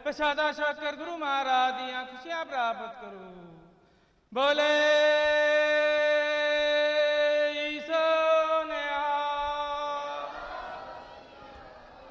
ਪ੍ਰਸ਼ਾਦਾ ਛਕ ਕਰ ਗੁਰੂ ਮਹਾਰਾਜ ਦੀਆਂ ਖੁਸ਼ੀਆਂ ਪ੍ਰਾਪਤ ਕਰੋ। ਬੋਲੇ